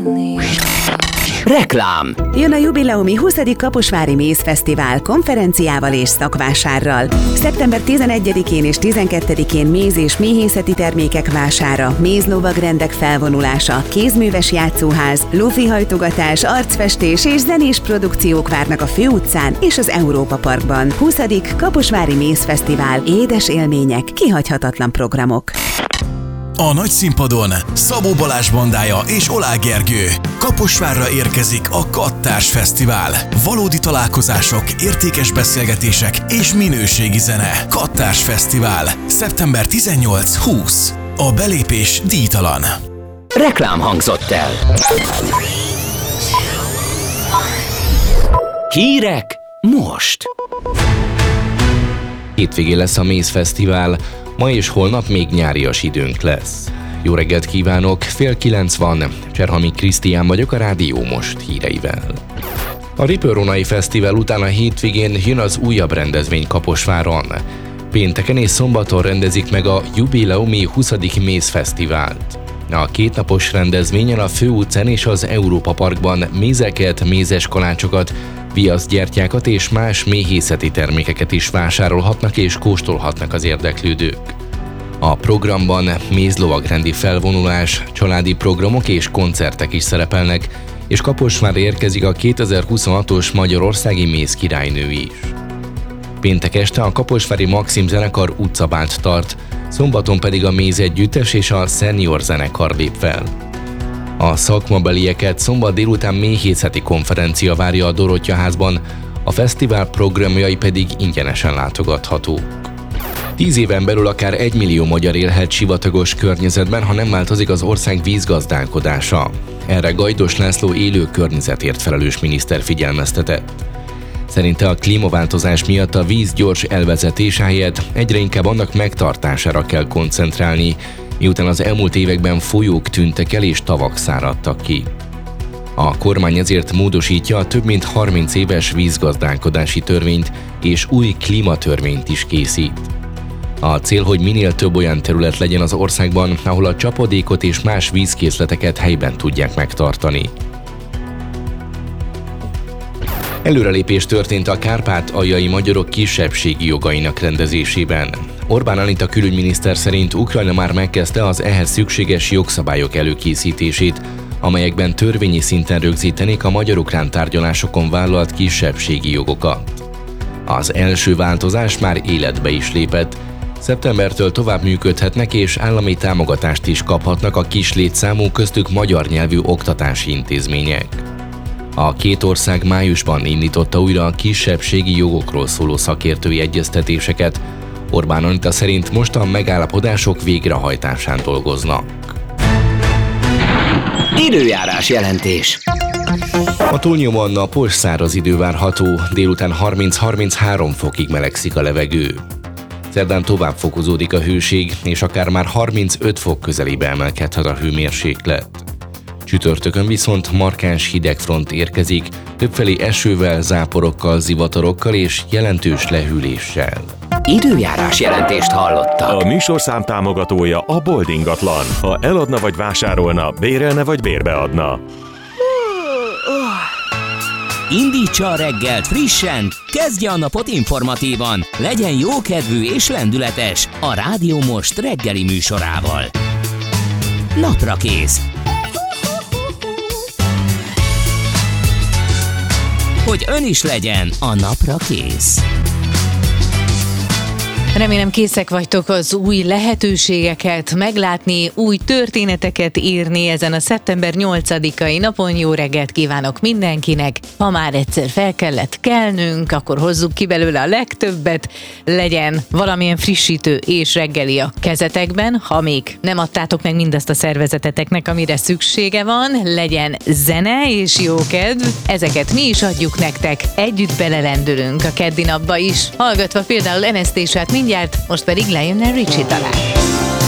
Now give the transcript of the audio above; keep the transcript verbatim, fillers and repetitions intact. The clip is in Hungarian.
Reklám. Jön a jubileumi huszadik Kaposvári Mézfesztivál konferenciával és szakvásárral. szeptember tizenegyedikén és tizenkettedikén méz- és méhészeti termékek vására, mézlovagrendek felvonulása, kézműves játszóház, lófihajtogatás, arcfestés és zenés produkciók várnak a Főutcán és az Európa Parkban. huszadik Kaposvári Mézfesztivál. Édes élmények, kihagyhatatlan programok. A nagy színpadon Szabó Balázs bandája és Oláh Gergő. Kaposvárra érkezik a Kattárs Fesztivál. Valódi találkozások, értékes beszélgetések és minőségi zene. Kattárs Fesztivál. szeptember tizennyolc-húsz. A belépés díjtalan. Reklám hangzott el. Hírek most. Hétvégén lesz a Mézfesztivál, ma és holnap még nyárias időnk lesz. Jó reggelt kívánok, fél kilenc van, Cserhami Krisztián vagyok a Rádió Most híreivel. A Ripőronai Fesztivál után a hétvégén jön az újabb rendezvény Kaposváron. Pénteken és szombaton rendezik meg a jubileumi huszadik Mézfesztivált. A kétnapos rendezvényen a Főutcán és az Európa Parkban mézeket, mézes kalácsokat, viaszgyertyákat és más méhészeti termékeket is vásárolhatnak és kóstolhatnak az érdeklődők. A programban mézlovagrendi felvonulás, családi programok és koncertek is szerepelnek, és Kaposvárra érkezik a kétezer-huszonhatos Magyarországi Mézkirálynő is. Péntek este a kaposvári Maxim zenekar utcabált tart, szombaton pedig a Méz Együttes és a Senior zenekar lép fel. A szakmabelieket szombat délután méhészeti konferencia várja a Dorottya-házban, a fesztivál programjai pedig ingyenesen látogathatók. Tíz éven belül akár egy millió magyar élhet sivatagos környezetben, ha nem változik az ország vízgazdálkodása. Erre Gajdos László élő környezetért felelős miniszter figyelmeztetett. Szerinte a klímaváltozás miatt a víz gyors elvezetése helyett egyre inkább annak megtartására kell koncentrálni, miután az elmúlt években folyók tűntek el és tavak száradtak ki. A kormány ezért módosítja a több mint harminc éves vízgazdálkodási törvényt és új klímatörvényt is készít. A cél, hogy minél több olyan terület legyen az országban, ahol a csapadékot és más vízkészleteket helyben tudják megtartani. Előrelépés történt a kárpát-aljai magyarok kisebbségi jogainak rendezésében. Orbán Anita külügyminiszter szerint Ukrajna már megkezdte az ehhez szükséges jogszabályok előkészítését, amelyekben törvényi szinten rögzítenék a magyar-ukrán tárgyalásokon vállalt kisebbségi jogokat. Az első változás már életbe is lépett. Szeptembertől tovább működhetnek és állami támogatást is kaphatnak a kis létszámú, köztük magyar nyelvű oktatási intézmények. A két ország májusban indította újra a kisebbségi jogokról szóló szakértői egyeztetéseket. Orbán Anita szerint most a megállapodások végrehajtásán dolgoznak. Időjárás jelentés. A túlnyomóan napos, száraz idő várható, délután harminc-harminchárom fokig melegszik a levegő. Szerdán tovább fokozódik a hőség, és akár már harmincöt fok közelébe emelkedhet a hőmérséklet. Csütörtökön viszont markáns hidegfront érkezik, többfelé esővel, záporokkal, zivatarokkal és jelentős lehűléssel. Időjárás jelentést hallottak. A műsorszám támogatója a Boldingatlan. Ha eladna vagy vásárolna, bérelne vagy bérbeadna. Indítsa a reggelt frissen, kezdje a napot informatívan, legyen jókedvű és lendületes a Rádió Most reggeli műsorával. Napra kész. Hogy ön is legyen a napra kész. Remélem készek vagytok az új lehetőségeket meglátni, új történeteket írni ezen a szeptember nyolcadikai napon. Jó reggelt kívánok mindenkinek! Ha már egyszer fel kellett kelnünk, akkor hozzuk ki belőle a legtöbbet, legyen valamilyen frissítő és reggeli a kezetekben, ha még nem adtátok meg mindazt a szervezeteteknek, amire szüksége van, legyen zene és jókedv, ezeket mi is adjuk nektek, együtt belelendülünk a keddi napba is, hallgatva például Enesztésát mindjárt, most pedig lejönne Ricsi talán.